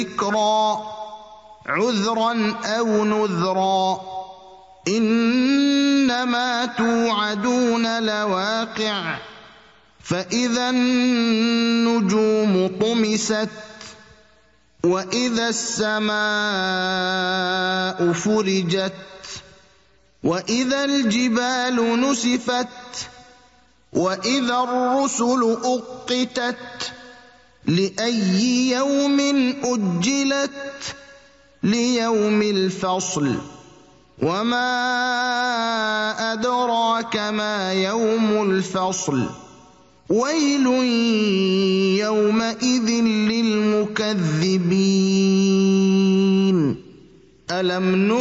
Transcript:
ذِكْرًا عُذْرًا أَوْ نُذْرًا إِنَّمَا تُوعَدُونَ لَوَاقِعٌ فَإِذَا النُّجُومُ طُمِسَتْ وَإِذَا السَّمَاءُ فُرِجَتْ وَإِذَا الْجِبَالُ نُسِفَتْ وَإِذَا الرُّسُلُ أُقِّتَتْ لِأَيِّ يَوْمٍ أُجِّلَتْ لِيَوْمِ الْفَصْلِ وَمَا أَدْرَاكَ مَا يَوْمُ الْفَصْلِ وَيْلٌ يَوْمَئِذٍ لِّلْمُكَذِّبِينَ